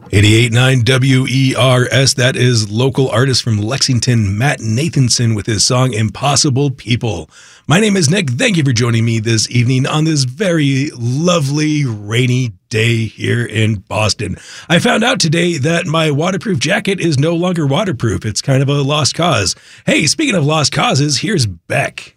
88.9 WERS, that is local artist from Lexington, Matt Nathanson, with his song Impossible People. My name is Nick. Thank you for joining me this evening on this very lovely rainy day here in Boston. I found out today that my waterproof jacket is no longer waterproof. It's kind of a lost cause. Hey, speaking of lost causes, here's Beck.